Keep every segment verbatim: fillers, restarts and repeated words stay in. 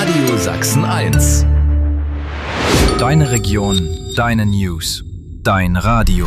Radio Sachsen eins. Deine Region, deine News, dein Radio.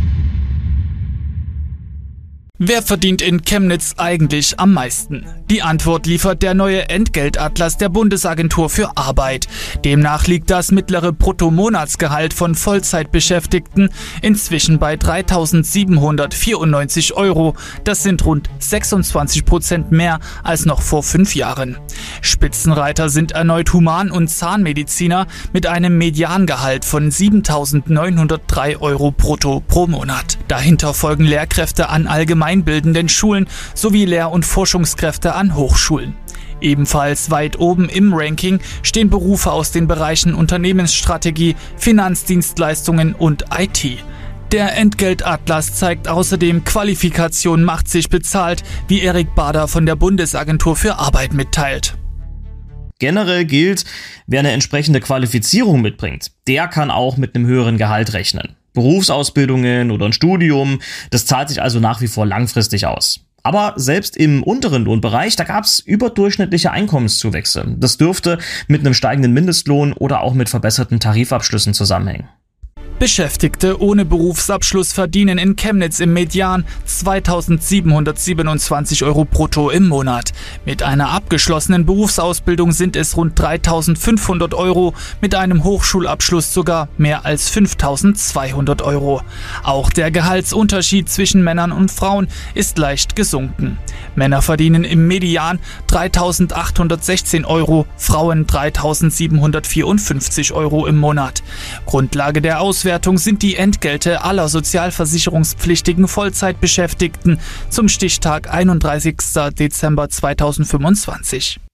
Wer verdient in Chemnitz eigentlich am meisten? Die Antwort liefert der neue Entgeltatlas der Bundesagentur für Arbeit. Demnach liegt das mittlere Bruttomonatsgehalt von Vollzeitbeschäftigten inzwischen bei dreitausendsiebenhundertvierundneunzig Euro. Das sind rund sechsundzwanzig Prozent mehr als noch vor fünf Jahren. Spitzenreiter sind erneut Human- und Zahnmediziner mit einem Mediangehalt von siebentausendneunhundertdrei Euro brutto pro Monat. Dahinter folgen Lehrkräfte an allgemeinbildenden Schulen sowie Lehr- und Forschungskräfte an Hochschulen. Ebenfalls weit oben im Ranking stehen Berufe aus den Bereichen Unternehmensstrategie, Finanzdienstleistungen und I T. Der Entgeltatlas zeigt außerdem, Qualifikation macht sich bezahlt, wie Erik Bader von der Bundesagentur für Arbeit mitteilt. Generell gilt, wer eine entsprechende Qualifizierung mitbringt, der kann auch mit einem höheren Gehalt rechnen. Berufsausbildungen oder ein Studium, das zahlt sich also nach wie vor langfristig aus. Aber selbst im unteren Lohnbereich, da gab es überdurchschnittliche Einkommenszuwächse. Das dürfte mit einem steigenden Mindestlohn oder auch mit verbesserten Tarifabschlüssen zusammenhängen. Beschäftigte ohne Berufsabschluss verdienen in Chemnitz im Median zweitausendsiebenhundertsiebenundzwanzig Euro brutto im Monat. Mit einer abgeschlossenen Berufsausbildung sind es rund dreitausendfünfhundert Euro, mit einem Hochschulabschluss sogar mehr als fünftausendzweihundert Euro. Auch der Gehaltsunterschied zwischen Männern und Frauen ist leicht gesunken. Männer verdienen im Median dreitausendachthundertsechzehn Euro, Frauen dreitausendsiebenhundertvierundfünfzig Euro im Monat. Grundlage der Auswertung sind die Entgelte aller sozialversicherungspflichtigen Vollzeitbeschäftigten zum Stichtag einunddreißigster Dezember zweitausendfünfundzwanzig.